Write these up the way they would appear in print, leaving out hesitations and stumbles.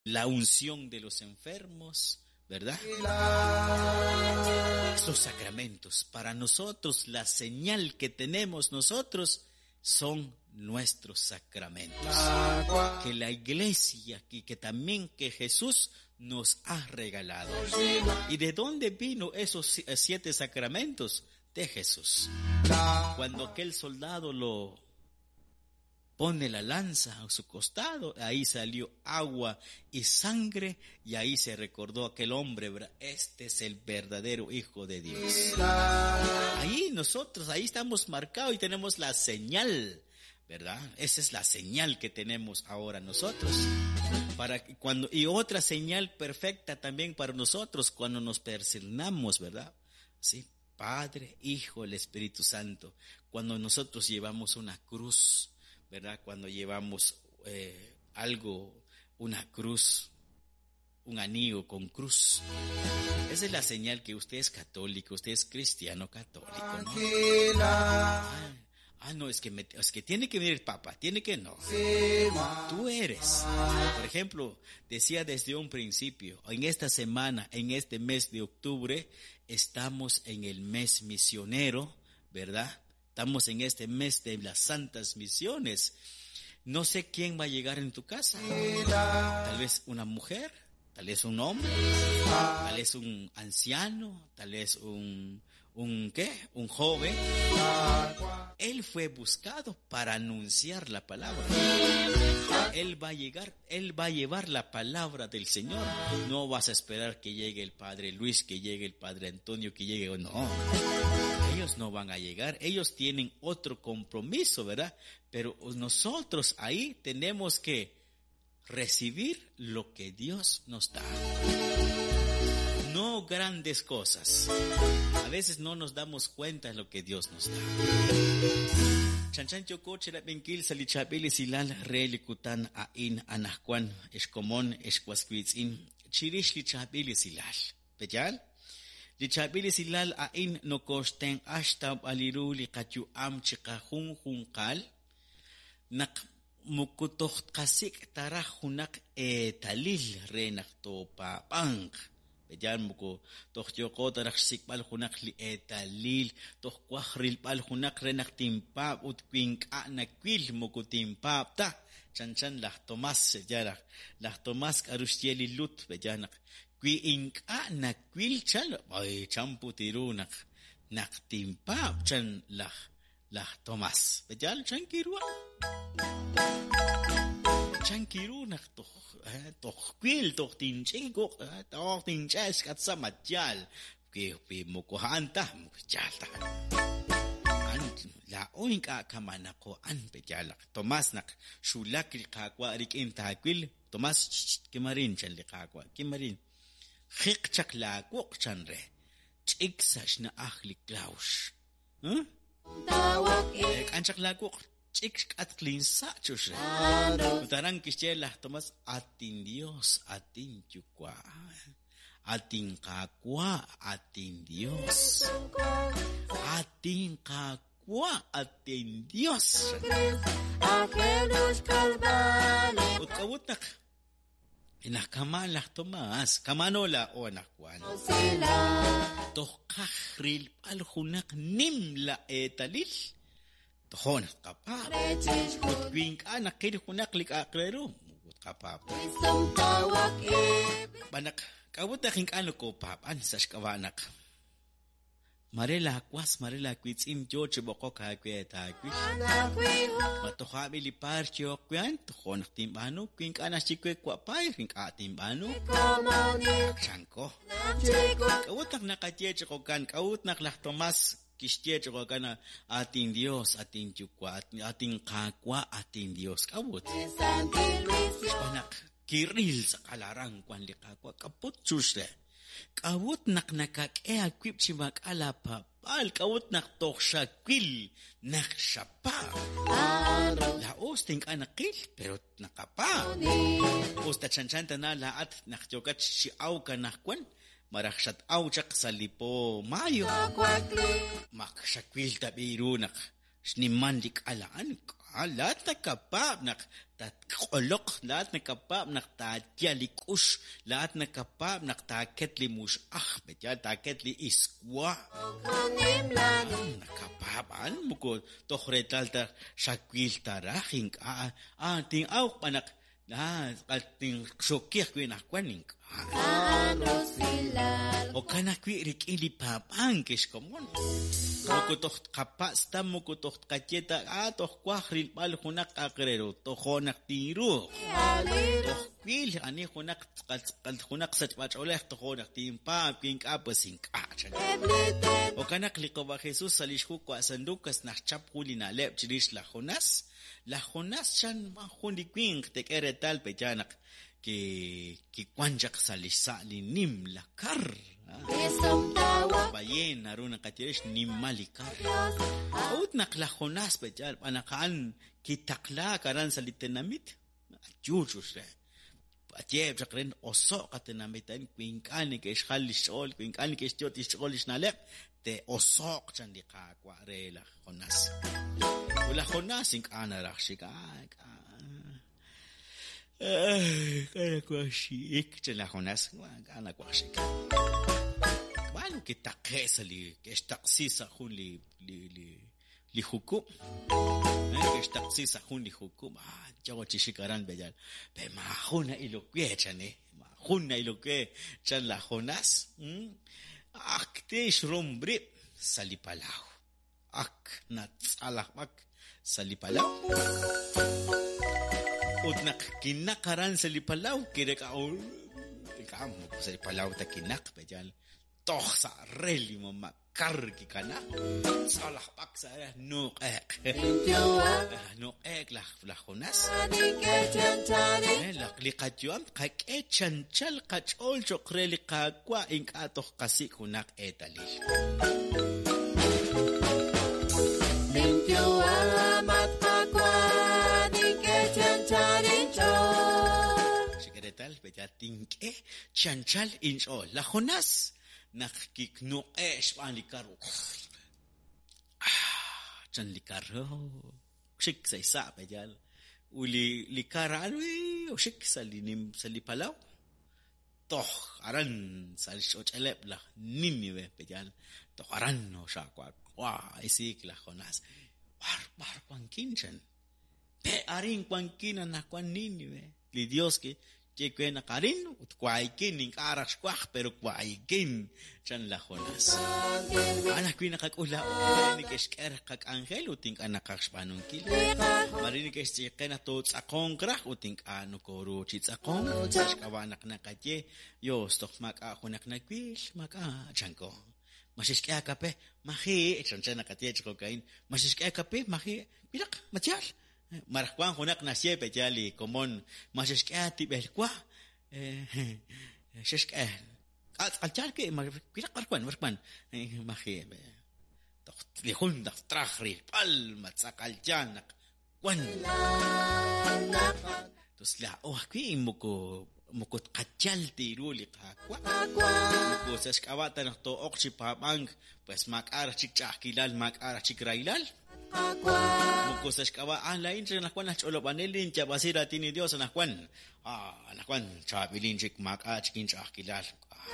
la unción de los enfermos, ¿verdad? Esos sacramentos, para nosotros, la señal que tenemos nosotros son nuestros sacramentos. Que la iglesia, que también que Jesús nos ha regalado. ¿Y de dónde vino esos 7 sacramentos? De Jesús. Cuando aquel soldado lo pone la lanza a su costado, ahí salió agua y sangre, y ahí se recordó aquel hombre, ¿verdad? Este es el verdadero Hijo de Dios. Ahí nosotros, ahí estamos marcados y tenemos la señal, ¿verdad? Esa es la señal que tenemos ahora nosotros. Y otra señal perfecta también para nosotros cuando nos persignamos, ¿verdad? Sí, Padre, Hijo, el Espíritu Santo. Cuando nosotros llevamos una cruz, ¿verdad? Cuando llevamos una cruz, un anillo con cruz. Esa es la señal que usted es católico, usted es cristiano católico, ¿no? No, es que tiene que venir el Papa, tiene que no. Tú eres. Por ejemplo, decía desde un principio, en esta semana, en este mes de octubre, estamos en el mes misionero, ¿verdad? Estamos en este mes de las santas misiones. No sé quién va a llegar en tu casa. Tal vez una mujer, tal vez un hombre, tal vez un anciano, tal vez un joven. Él fue buscado para anunciar la palabra. Él va a llegar, él va a llevar la palabra del Señor. No vas a esperar que llegue el Padre Luis, que llegue el Padre Antonio, que llegue, no. Ellos no van a llegar, ellos tienen otro compromiso, ¿verdad? Pero nosotros ahí tenemos que recibir lo que Dios nos da. No grandes cosas. A veces no nos damos cuenta de lo que Dios nos da. Chanchancho coche la benkil salichapili silal relikutan a in anahkuan escomón esquasquitzin chirish lichapili silal. ¿Pechal? Lichapili silal a in no kosten ashtab aliru likatyu am chikahun junkal nak mukutoht kasik tarahunak talil renak topa bank. Bejan muko tohjoko tarak sikpal hunak li etalil toh kwahril pal hunak renak timpap utkwink anakwil muko timpap ta chanchan lah Tomás jarak lah Tomás arustieli lut bejanak kwi ink anakwil chal ay champu tirunak nak timpap chan lah Tomás bejal chankirwa chankiru nak toh kwil toh tinchiko toh tinchas kat samatyal ke mokohan ta mokjal ta an la oinka kamana ko an pejal Tomás nak shulak liqaqwa rikin takwil Tomás kimarin chan liqaqwa kimarin khiqchak la ko chanre chiksash na ahli klaush tawak anchak la ko chik at klinsa chusre. Utarang kischela Tomás atin Dios atin chukwa. Atin kakwa atin Dios. Atin kakwa atin Dios. Utkawutak. Inakaman lah Tomás. Kamanola o anakwan. Toh kahril palhunak nimla etalil. Tohon kapap. Utwink anak kini kunak lik akrero. Kapap. Banak kawut aking ano ko papan sas kawanak. Marela kwits in George boko kakwe takwi. Matohabi li parcho kwan tohon timbano kwink anak chikwe kwapay kwink atimbano. Chanko. Kawut ak nakatyeche ko kan kawut nak lah Tomás Kishtiech ko kana ating Dios, ating chukwa, ating kakwa, ating Dios. Kawut. Panak kiril sa kalarang kwan likakwa. Kaput susre. Kawut nak nakak-eakwip si mag-alapapal. Kawut nak tokshakwil nakshapa. Laos ting anakil, pero nakapa. Usta chanchanta na laat nakjokat si aw kanakwan. Marakshat awchak sa lipo mayo. Makshakwil tabirunak. Snimandik alaan. lahat nakapab naktatqolok, lahat nakapab naktatyalikush, lahat nakapab naktaketlimush betyal taketli iskwa. Nakapaban muko tohretalta shakwil tarahing ting au panak ting shokir kwinakwaning. O kanakwi rikili papan kishkomon. Mukutoh kapas tam mukutoh kacheta toh kwahril pal hunak akrero tohonak tiru. Toh kwil ani hunak sachpach oleh tohonak timpa pink apasink achan. O kanak likoba Jesus salishku kwa sandukas nachap hulina lep chirish la Jonas chan mahunikwing tekeretal pechanak. Que kwanjak salisa nim la kar. Bayen naruna katiresh nimalikar. Out naklajonas pechal panakan kitakla karan salitenamit. Chuchus. Atieb chakren oso katenamitan kwinkani ke shal kwinkani ke stioti sholish nalep te oso chandika kware la jonas. Ula jonas ink anarashika. Kana kwashik chela Jonas kana kwashik ban kitakesa li kestaksisa hun li hukum kestaksisa hun li hukum jago chishikaran bejal pe mahuna ilokwe chane mahuna ilokwe chala Jonas aktish rombri salipalau natsalak salipalau Utnak kinakaran sa lipalaw, kamo sa lipalaw ta kinak, pejal, toh sa reli mo makargi ka na, salah pak sa nuek lah Jonas, likatyuam, kak chanchal kachol chokreli kakwa, ink atoh kasi kunak etalil. Tinke chanchal incho la Jonas nakikno panikaro chan likaro shik sa isa pejal uli likaran o shik salinim salipalaw toh aran salisho chelep la niniwe pejal toh aran no shakwa isik la Jonas bar kwankinchan pe arin kwankina na kwan niniwe li Dios que Cheque na karin, kwaikin ning arax kwak pero kwaikin chan la Jonas. Anak ko nakakula ni kesker kak angel uting anak panung kil. Marinig kes cheque na to tsakong krak uting ano koro chitsakong. Kawanak na katye yo stok maka kunak na kwish maka chanko. Masiskia kape mahi chan na katye chkokain. Masiskia kape mahi pilak matyal. Marakwan hunak na siya pechali komon masishkati belkwa shishka alchal ke pirak markwan mahi lihun dak trakhri pal matsakalchanak kwan tos la kwi muko kachal tiruli kakwa muko sashkawata nak to okchi papang pues makara chikchakilal makara chikrailal Muko sa shkawa lain sa nakwan na cholo panelin cha basira tini Dios nakwan chabilin chik maka chikin cha kilal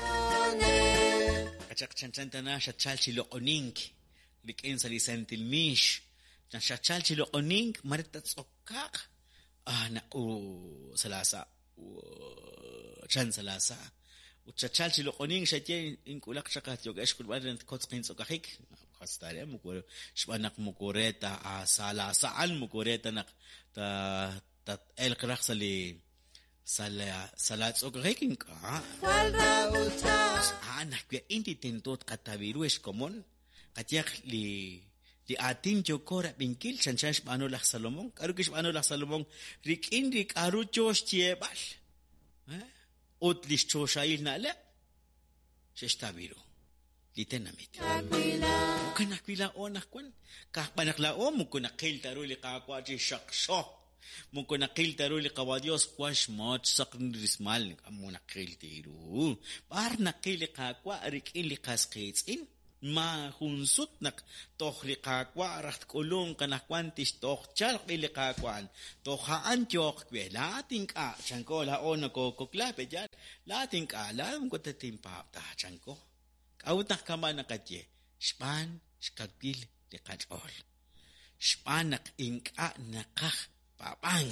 kachak chanchan na shachal chilo oning likin sa lisentil mish na shachal chilo oning maritat sokak na salasa chan salasa uchachal chilo oning shatye inkulak chakat yoga eshkul badan kotskin sokahik Hastare mukore shbanak mukoreta sala saan mukoreta nak ta el kraxali sala tsogrekin ka anak ya inti tentot katabiru es komon katyak li atin jokora binkil chanchash bano la Salomon karukish bano la Salomon rik aru chosh chiebal otlish choshail nala shestabiru Litenamit. Kanakwila o nakwan. Kakpanakla o mukunakil taruli kakwachi shaksho. Mukunakil taruli kawadios kwash moch sakrismal amunakil tiru. Par nakili kakwa rikili kaskitsin. ma hunsutnak tohliqaqwa raqtqulun kanaqwantis tohchalqiliqaqwan tohaan tioqque latinqa chanko la ona koklape ya latinqa la mkotetimpa chanko qawtaq kamana qatye shpan shkakil liqach'ol shpanak inqa naqaj papank.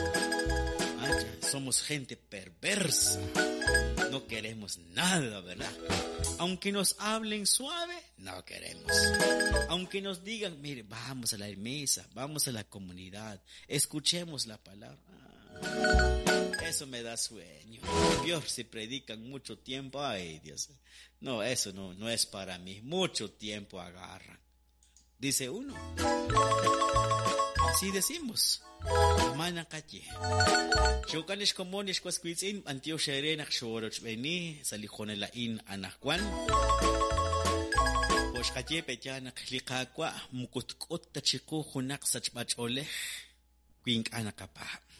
Somos gente perversa. No queremos nada, ¿verdad? Aunque nos hablen suave, no queremos. Aunque nos digan, mire, vamos a la misa, vamos a la comunidad, escuchemos la palabra. Eso me da sueño. Peor si predican mucho tiempo. Ay, Dios. No, eso no es para mí. Mucho tiempo agarran. Dice uno. Así decimos. Mana calle. Shokanish comunes quasquitzin antio sherenak shoroch beni salijonela in anakwan. Posh calle pechanak liqaqwa mukutkot tachiku hunak sachbach ole. Quink anakapa.